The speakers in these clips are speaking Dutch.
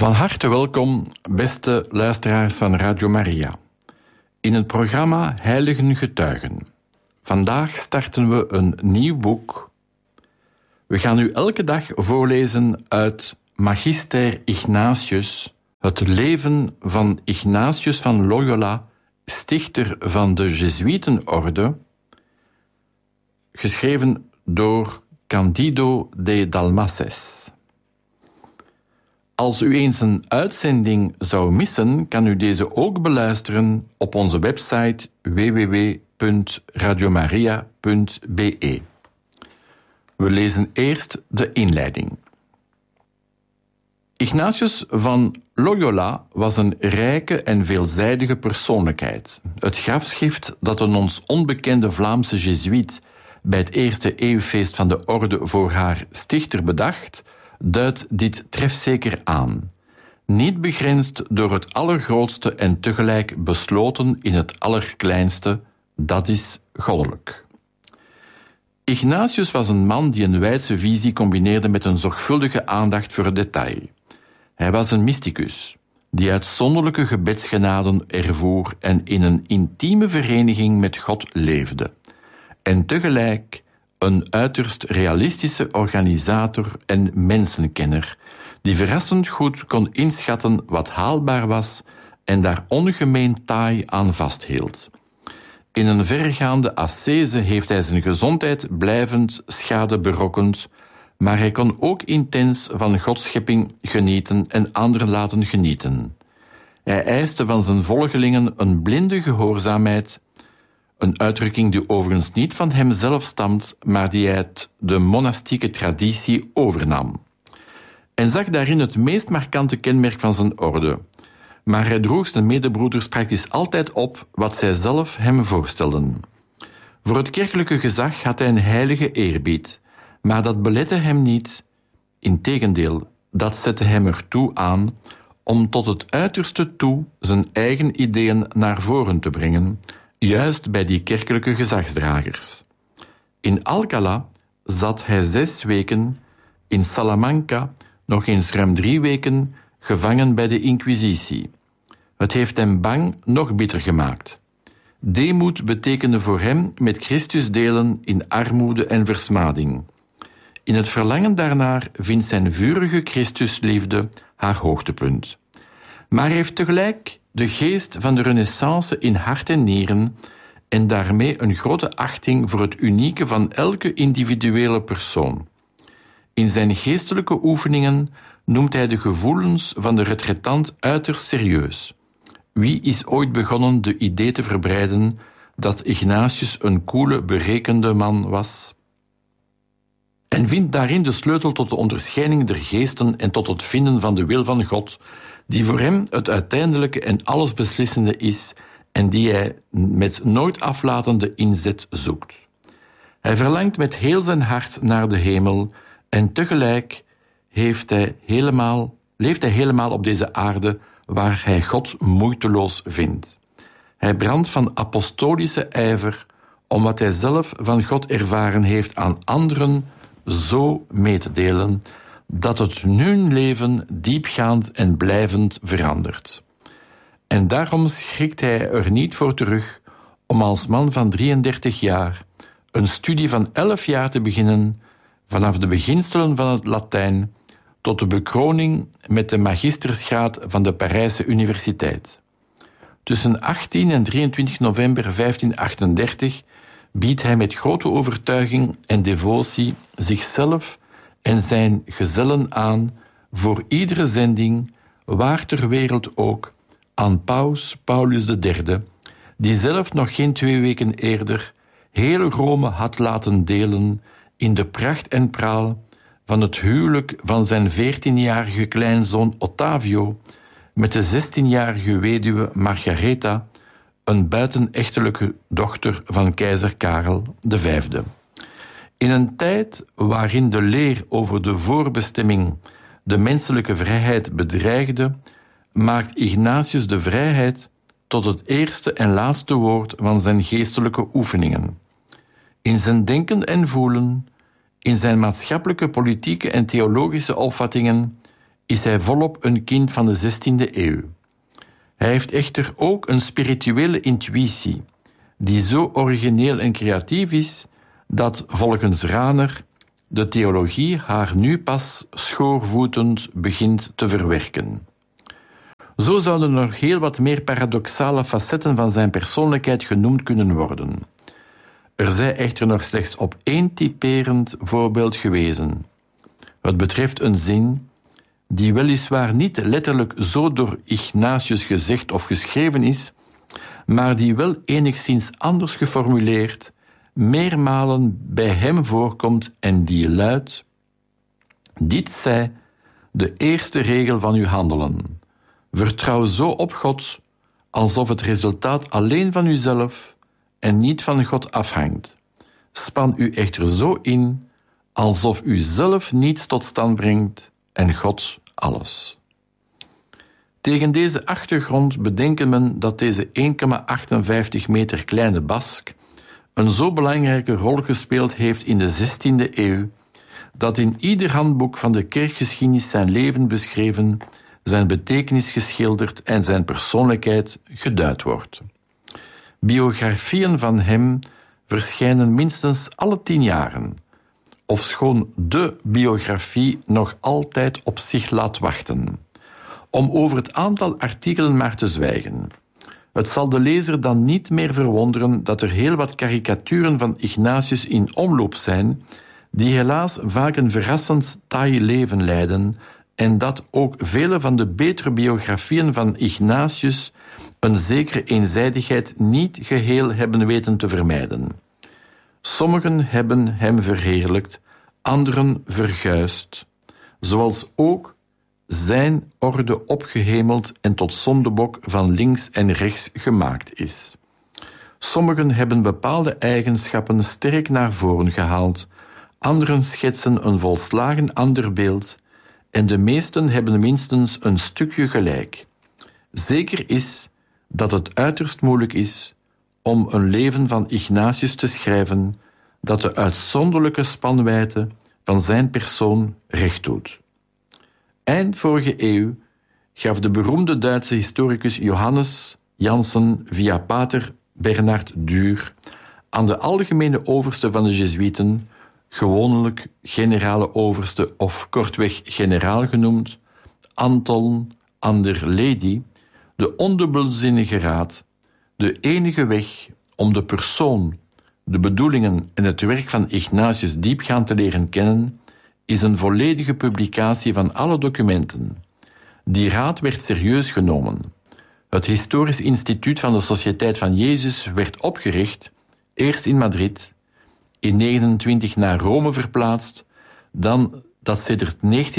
Van harte welkom, beste luisteraars van Radio Maria, in het programma Heiligen Getuigen. Vandaag starten we een nieuw boek. We gaan u elke dag voorlezen uit Magister Ignatius, het leven van Ignatius van Loyola, stichter van de Jezuïetenorde, geschreven door Candido de Dalmases. Als u eens een uitzending zou missen, kan u deze ook beluisteren op onze website www.radiomaria.be. We lezen eerst de inleiding. Ignatius van Loyola was een rijke en veelzijdige persoonlijkheid. Het grafschrift dat een ons onbekende Vlaamse Jezuïet bij het eerste eeuwfeest van de orde voor haar stichter bedacht, duidt dit trefzeker aan. Niet begrensd door het allergrootste en tegelijk besloten in het allerkleinste, dat is goddelijk. Ignatius was een man die een wijdse visie combineerde met een zorgvuldige aandacht voor het detail. Hij was een mysticus, die uitzonderlijke gebedsgenaden ervoer en in een intieme vereniging met God leefde. En tegelijk een uiterst realistische organisator en mensenkenner, die verrassend goed kon inschatten wat haalbaar was en daar ongemeen taai aan vasthield. In een verregaande ascese heeft hij zijn gezondheid blijvend schade berokkend, maar hij kon ook intens van Gods schepping genieten en anderen laten genieten. Hij eiste van zijn volgelingen een blinde gehoorzaamheid, een uitdrukking die overigens niet van hemzelf stamt, maar die hij uit de monastieke traditie overnam. En zag daarin het meest markante kenmerk van zijn orde. Maar hij droeg zijn medebroeders praktisch altijd op wat zij zelf hem voorstelden. Voor het kerkelijke gezag had hij een heilige eerbied, maar dat belette hem niet. Integendeel, dat zette hem ertoe aan om tot het uiterste toe zijn eigen ideeën naar voren te brengen, juist bij die kerkelijke gezagsdragers. In Alcalá zat hij 6 weken, in Salamanca nog eens ruim 3 weken, gevangen bij de Inquisitie. Het heeft hem bang nog bitter gemaakt. Deemoed betekende voor hem met Christus delen in armoede en versmading. In het verlangen daarnaar vindt zijn vurige Christusliefde haar hoogtepunt. Maar hij heeft tegelijk de geest van de renaissance in hart en nieren en daarmee een grote achting voor het unieke van elke individuele persoon. In zijn geestelijke oefeningen noemt hij de gevoelens van de retretant uiterst serieus. Wie is ooit begonnen de idee te verbreiden dat Ignatius een koele, berekende man was? En vindt daarin de sleutel tot de onderscheiding der geesten en tot het vinden van de wil van God, die voor hem het uiteindelijke en allesbeslissende is en die hij met nooit aflatende inzet zoekt. Hij verlangt met heel zijn hart naar de hemel en tegelijk leeft hij helemaal op deze aarde waar hij God moeiteloos vindt. Hij brandt van apostolische ijver om wat hij zelf van God ervaren heeft aan anderen zo mee te delen dat het hun leven diepgaand en blijvend verandert. En daarom schrikt hij er niet voor terug om als man van 33 jaar een studie van 11 jaar te beginnen, vanaf de beginselen van het Latijn tot de bekroning met de magistersgraad van de Parijse Universiteit. Tussen 18 en 23 november 1538 biedt hij met grote overtuiging en devotie zichzelf en zijn gezellen aan voor iedere zending, waar ter wereld ook, aan paus Paulus III, die zelf nog geen 2 weken eerder heel Rome had laten delen in de pracht en praal van het huwelijk van zijn 14-jarige kleinzoon Ottavio met de 16-jarige weduwe Margaretha, een buitenechtelijke dochter van keizer Karel V. In een tijd waarin de leer over de voorbestemming de menselijke vrijheid bedreigde, maakt Ignatius de vrijheid tot het eerste en laatste woord van zijn geestelijke oefeningen. In zijn denken en voelen, in zijn maatschappelijke, politieke en theologische opvattingen, is hij volop een kind van de 16e eeuw. Hij heeft echter ook een spirituele intuïtie, die zo origineel en creatief is, dat volgens Rahner de theologie haar nu pas schoorvoetend begint te verwerken. Zo zouden er nog heel wat meer paradoxale facetten van zijn persoonlijkheid genoemd kunnen worden. Er zij echter nog slechts op één typerend voorbeeld gewezen. Het betreft een zin die weliswaar niet letterlijk zo door Ignatius gezegd of geschreven is, maar die wel enigszins anders geformuleerd meermalen bij hem voorkomt en die luidt: dit zij de eerste regel van uw handelen. Vertrouw zo op God, alsof het resultaat alleen van uzelf en niet van God afhangt. Span u echter zo in, alsof u zelf niets tot stand brengt en God alles. Tegen deze achtergrond bedenken men dat deze 1,58 meter kleine Bask een zo belangrijke rol gespeeld heeft in de 16e eeuw, dat in ieder handboek van de kerkgeschiedenis zijn leven beschreven, zijn betekenis geschilderd en zijn persoonlijkheid geduid wordt. Biografieën van hem verschijnen minstens alle 10 jaren, ofschoon de biografie nog altijd op zich laat wachten. Om over het aantal artikelen maar te zwijgen. Het zal de lezer dan niet meer verwonderen dat er heel wat karikaturen van Ignatius in omloop zijn, die helaas vaak een verrassend taai leven leiden, en dat ook vele van de betere biografieën van Ignatius een zekere eenzijdigheid niet geheel hebben weten te vermijden. Sommigen hebben hem verheerlijkt, anderen verguisd, zoals ook zijn orde opgehemeld en tot zondebok van links en rechts gemaakt is. Sommigen hebben bepaalde eigenschappen sterk naar voren gehaald, anderen schetsen een volslagen ander beeld, en de meesten hebben minstens een stukje gelijk. Zeker is dat het uiterst moeilijk is om een leven van Ignatius te schrijven dat de uitzonderlijke spanwijdte van zijn persoon recht doet. Eind vorige eeuw gaf de beroemde Duitse historicus Johannes Jansen via pater Bernhard Duhr aan de algemene overste van de Jezuïeten, gewoonlijk generale overste of kortweg generaal genoemd, Anton Anderledi, de ondubbelzinnige raad, de enige weg om de persoon, de bedoelingen en het werk van Ignatius diepgaand te leren kennen, is een volledige publicatie van alle documenten. Die raad werd serieus genomen. Het Historisch Instituut van de Sociëteit van Jezus werd opgericht, eerst in Madrid, in 1929 naar Rome verplaatst, dan dat sedert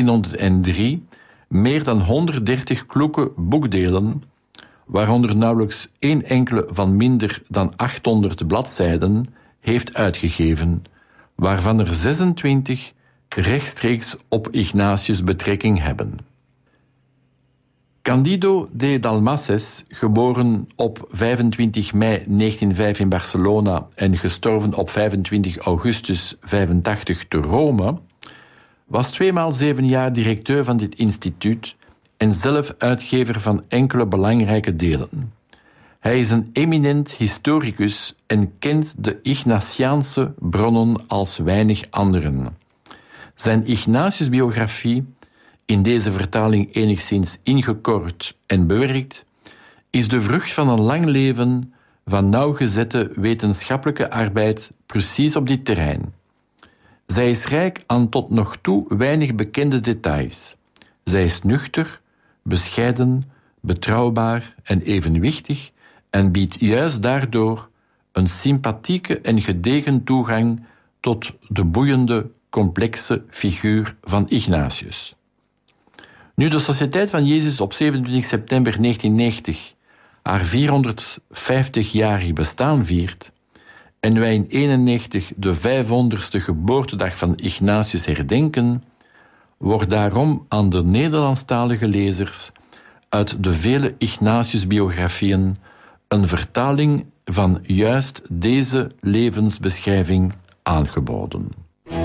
1903 meer dan 130 kloeke boekdelen, waaronder nauwelijks één enkele van minder dan 800 bladzijden, heeft uitgegeven, waarvan er 26 rechtstreeks op Ignatius betrekking hebben. Candido de Dalmases, geboren op 25 mei 1905 in Barcelona en gestorven op 25 augustus 85 te Rome, was 2 x 7 jaar directeur van dit instituut en zelf uitgever van enkele belangrijke delen. Hij is een eminent historicus en kent de Ignatiaanse bronnen als weinig anderen. Zijn Ignatius-biografie, in deze vertaling enigszins ingekort en bewerkt, is de vrucht van een lang leven van nauwgezette wetenschappelijke arbeid precies op dit terrein. Zij is rijk aan tot nog toe weinig bekende details. Zij is nuchter, bescheiden, betrouwbaar en evenwichtig en biedt juist daardoor een sympathieke en gedegen toegang tot de boeiende, complexe figuur van Ignatius. Nu de Sociëteit van Jezus op 27 september 1990 haar 450-jarig bestaan viert en wij in 1991 de 500ste geboortedag van Ignatius herdenken, wordt daarom aan de Nederlandstalige lezers uit de vele Ignatius-biografieën een vertaling van juist deze levensbeschrijving aangeboden.